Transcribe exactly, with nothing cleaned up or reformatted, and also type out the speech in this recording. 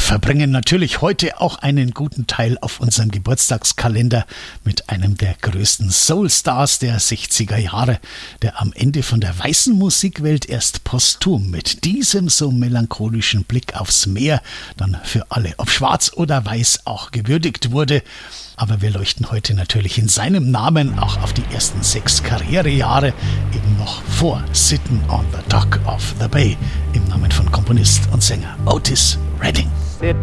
verbringen natürlich heute auch einen guten Teil auf unserem Geburtstagskalender mit einem der größten Soulstars der sechziger Jahre, der am Ende von der weißen Musikwelt erst posthum mit diesem so melancholischen Blick aufs Meer dann für alle, ob schwarz oder weiß, auch gewürdigt wurde. Aber wir leuchten heute natürlich in seinem Namen auch auf die ersten sechs Karrierejahre, eben noch vor Sittin' on the Dock of the Bay, im Namen von Komponist und Sänger Otis Redding.